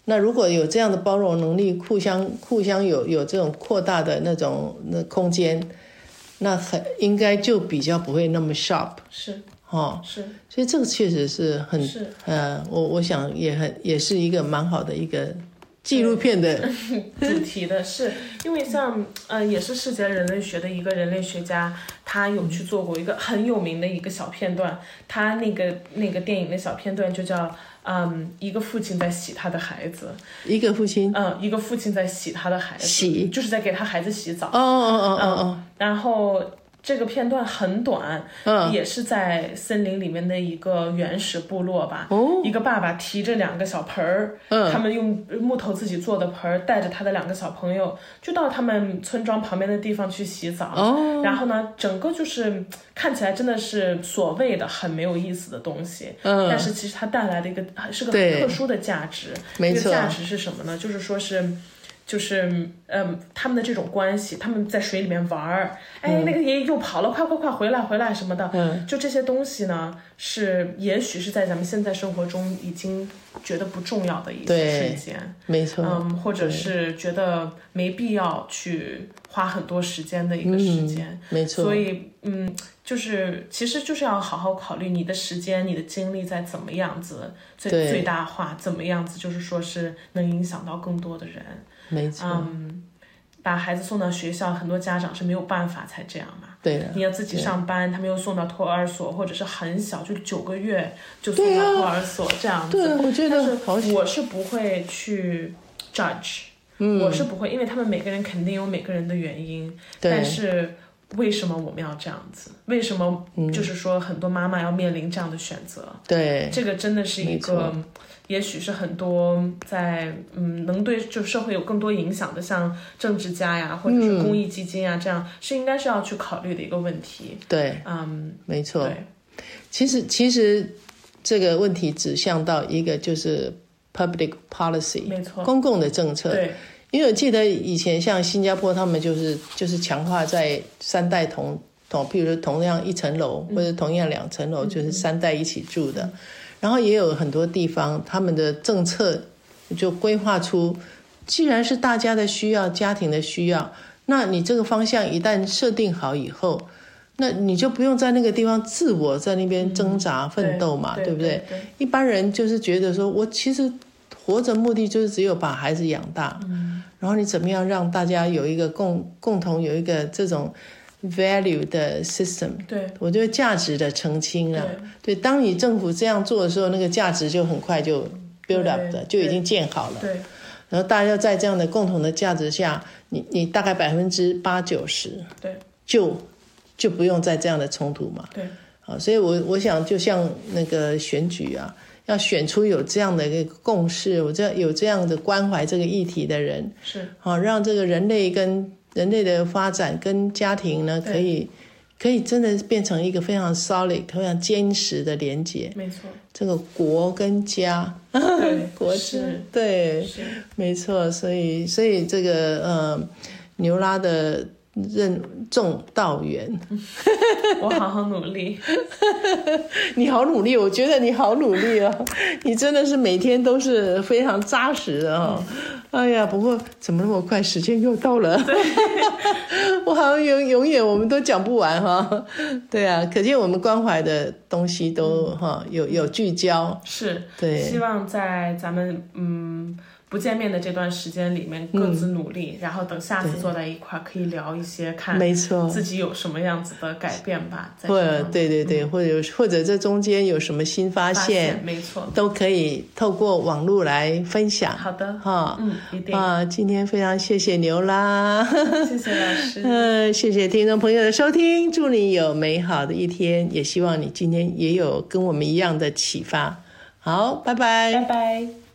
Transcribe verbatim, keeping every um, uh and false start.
那如果有这样的包容能力，互相互相有有这种扩大的那种那空间，那很应该就比较不会那么 sharp。 是。 哦， 是， 所以这个确实是很是呃，我我想也很也是一个蛮好的一个纪录片的主题的，是因为像呃也是世界人类学的一个人类学家，他有去做过一个很有名的一个小片段，他那个那个电影的小片段就叫嗯一个父亲在洗他的孩子， 一个父亲嗯一个父亲在洗他的孩子， 洗就是在给他孩子洗澡， 哦哦哦哦哦， 嗯，然后。这个片段很短， 嗯， 也是在森林里面的一个原始部落吧。 哦， 一个爸爸提着两个小盆儿，嗯，他们用木头自己做的盆儿，带着他的两个小朋友，就到他们村庄旁边的地方去洗澡。哦，然后呢，整个就是看起来真的是所谓的很没有意思的东西，嗯，但是其实它带来的一个是个很特殊的价值。 没错， 这个价值是什么呢？就是说是。就是嗯，他们的这种关系，他们在水里面玩儿，哎，嗯、那个爷爷又跑了，快快快回来回来什么的，嗯，就这些东西呢，是也许是在咱们现在生活中已经觉得不重要的一些瞬间， 没错， 嗯，或者是觉得没必要去花很多时间的一个时间， 嗯、没错， 所以嗯，就是其实就是要好好考虑你的时间、你的精力在怎么样子最最大化，怎么样子就是说是能影响到更多的人。 没错， 嗯，把孩子送到学校，很多家长是没有办法才这样嘛。 对的， 你要自己上班，他们又送到托儿所，或者是很小，就九个月就送到托儿所、啊、这样子。 对，我觉得但是我是不会去 judge，、嗯、我是不会，因为他们每个人肯定有每个人的原因，但是为什么我们要这样子？为什么就是说很多妈妈要面临这样的选择？ 对、 嗯，这个真的是一个。也许是很多在嗯能对就社会有更多影响的，像政治家呀，或者是公益基金啊，嗯、这样是应该是要去考虑的一个问题。 对， 嗯， 没错。 对， 其实其实这个问题指向到一个就是 public policy， 没错， 公共的政策。 对， 因为我记得以前像新加坡，他们就是就是强化在三代同同，譬如说同样一层楼、嗯、或者同样两层楼，就是三代一起住的。嗯然后也有很多地方，他们的政策就规划出，既然是大家的需要、家庭的需要，那你这个方向一旦设定好以后，那你就不用在那个地方自我在那边挣扎、嗯、奋斗嘛， 对, 对不对？ 对, 对, 对一般人就是觉得说，我其实活着目的就是只有把孩子养大，嗯、然后你怎么样让大家有一个共共同有一个这种。value 的 system， 对， 我觉得价值的澄清了。对，对，当你政府这样做的时候，那个价值就很快就 build up 的，就已经建好了。 对， 然后大家在这样的共同的价值下，你你大概百分之八九十， 对， 就就不用再这样的冲突嘛。 对， 好，所以我我想就像那个选举啊，要选出有这样的一个共识，有这有这样的关怀这个议题的人， 是好让这个人类跟。人类的发展跟家庭呢，可以可以真的变成一个非常 solid、非常坚实的连结。 没错， 这个国跟家， 对， 国是，对，是没错。所以，所以这个呃，牛拉的任重道远。 我好好努力。 你好努力，我觉得你好努力哦，你真的是每天都是非常扎实的哦。嗯哎呀，不过怎么那么快，时间又到了？我好像永永远我们都讲不完哈。对啊，可见我们关怀的东西都哈、嗯、有有聚焦。 是， 对， 希望在咱们嗯不见面的这段时间里面各自努力，嗯、然后等下次坐在一块可以聊一些，看没错自己有什么样子的改变吧。 或者对对对，嗯、或者或者这中间有什么新发现， 发现没错， 都可以透过网络来分享。 好的， 哈， 嗯，一定啊，今天非常谢谢牛拉， 谢谢老师， 嗯，谢谢听众朋友的收听，祝你有美好的一天，也希望你今天也有跟我们一样的启发。好，拜拜， 拜拜。